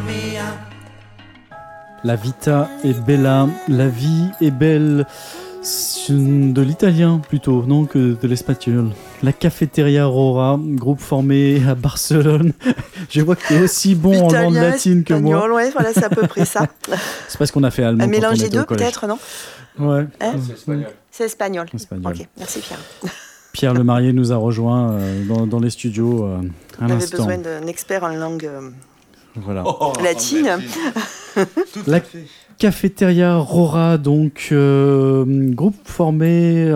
La vita è bella, la vie est belle, c'est de l'italien plutôt, non que de l'espagnol. La Cafeteria Rora, groupe formé à Barcelone. Je vois que tu es aussi bon en langue latine que moi. Espagnol, ouais, voilà, c'est à peu près ça. C'est parce qu'on a fait allemand. Un mélange des deux, au collège. peut-être, non? Ouais. C'est espagnol. C'est espagnol. Espagnol. Ok, merci Pierre. Pierre Lemarié nous a rejoint dans les studios à On avait l'instant. besoin d'un expert en langue Voilà. latine. La Cafeteria Rora, donc groupe formé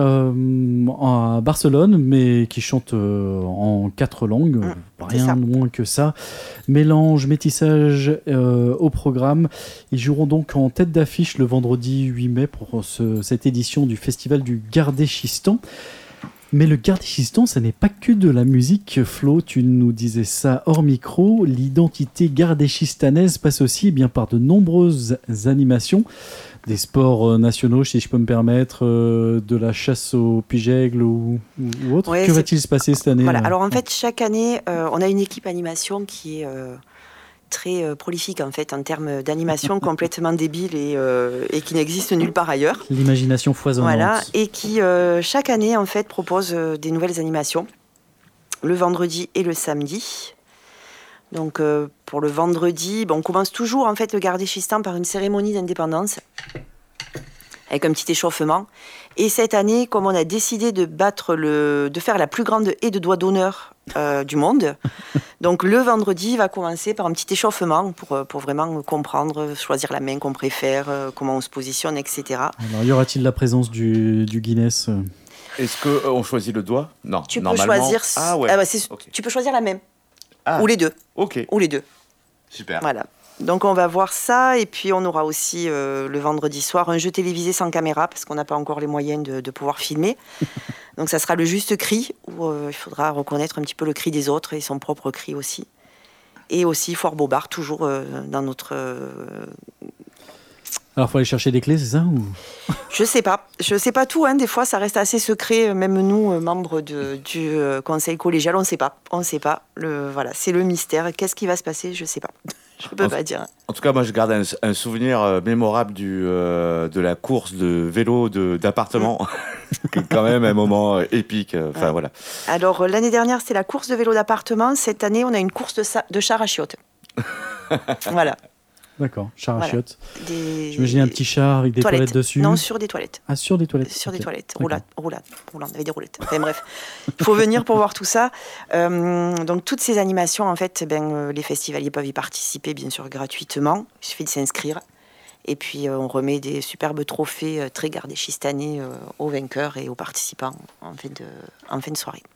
à Barcelone, mais qui chante en 4 langues, rien de moins que ça. Mélange, métissage au programme. Ils joueront donc en tête d'affiche le vendredi 8 mai pour cette édition du festival du Gardéchistan. Mais le Gardéchistan, ça n'est pas que de la musique, Flo, tu nous disais ça hors micro. L'identité gardéchistanaise passe aussi par de nombreuses animations, des sports nationaux, si je peux me permettre, de la chasse au pigeagle ou autre. Ouais, que va-t-il se passer cette année? Voilà. Alors en fait, chaque année, on a une équipe animation qui est très prolifique en fait en termes d'animation, complètement débile et qui n'existe nulle part ailleurs. L'imagination foisonnante. Voilà, et qui chaque année en fait propose des nouvelles animations le vendredi et le samedi. Donc pour le vendredi, on commence toujours en fait le Gardéchistan par une cérémonie d'indépendance avec un petit échauffement. Et cette année, comme on a décidé de faire la plus grande haie de doigts d'honneur du monde, donc le vendredi va commencer par un petit échauffement pour vraiment comprendre, choisir la main qu'on préfère, comment on se positionne, etc. Alors, y aura-t-il la présence du Guinness Est-ce qu'on choisit le doigt? Non, tu peux normalement. choisir. Okay. Tu peux choisir la main. Ah. Ou les deux. Ok. Ou les deux. Super. Voilà. Donc on va voir ça, et puis on aura aussi le vendredi soir un jeu télévisé sans caméra, parce qu'on n'a pas encore les moyens de pouvoir filmer. Donc ça sera le juste cri, où il faudra reconnaître un petit peu le cri des autres et son propre cri aussi. Et aussi Fort Bobard, toujours dans notre... Alors, il faut aller chercher des clés, c'est ça ou... Je sais pas tout, hein. Des fois ça reste assez secret, même nous, membres du conseil collégial, on sait pas. Voilà, c'est le mystère. Qu'est-ce qui va se passer? Je sais pas. Je peux pas dire. En tout cas, moi, je garde un souvenir mémorable de la course de vélo d'appartement, qui est quand même un moment épique. Enfin, voilà. Alors, l'année dernière, c'était la course de vélo d'appartement. Cette année, on a une course de char à chiottes. Voilà. D'accord, char à chiottes. Des... J'imagine un petit char avec des toilettes dessus. Non, sur des toilettes. Ah, sur des toilettes. Sur des toilettes, roulant, avec des roulettes. Enfin bref, il faut venir pour voir tout ça. Donc toutes ces animations, en fait, les festivaliers peuvent y participer, bien sûr, gratuitement. Il suffit de s'inscrire. Et puis on remet des superbes trophées très gardéchistanais aux vainqueurs et aux participants en fin de soirée.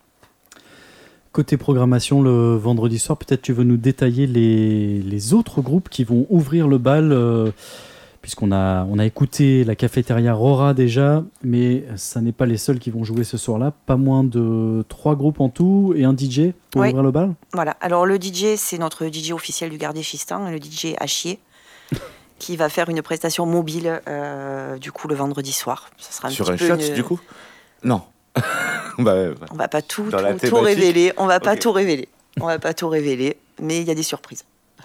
Côté programmation, le vendredi soir, peut-être tu veux nous détailler les autres groupes qui vont ouvrir le bal, puisqu'on a écouté la Cafeteria Rora déjà, mais ça n'est pas les seuls qui vont jouer ce soir-là. Pas moins de 3 groupes en tout et un DJ pour ouvrir le bal. Voilà, alors le DJ, c'est notre DJ officiel du Gardéchistan, le DJ Achier, qui va faire une prestation mobile du coup le vendredi soir. Ça sera sur un shot du coup? Non. On va pas tout révéler. On va pas tout révéler, mais il y a des surprises.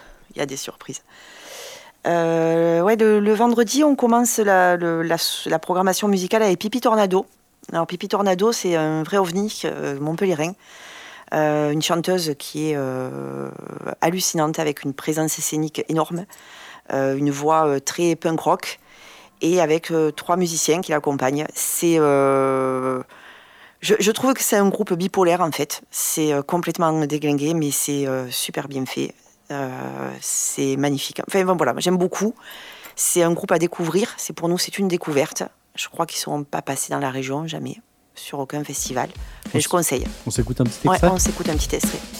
Le vendredi, on commence la programmation musicale avec Pipi Tornado. Alors Pipi Tornado, c'est un vrai ovni montpelliérain. Une chanteuse qui est hallucinante, avec une présence scénique énorme, une voix très punk rock, et avec 3 musiciens qui l'accompagnent. Je trouve que c'est un groupe bipolaire, en fait. C'est complètement déglingué, mais c'est super bien fait. C'est magnifique. Enfin, voilà, j'aime beaucoup. C'est un groupe à découvrir. Pour nous, c'est une découverte. Je crois qu'ils ne sont pas passés dans la région, jamais, sur aucun festival. Mais je conseille. On s'écoute un petit extrait? Ouais, on s'écoute un petit extrait.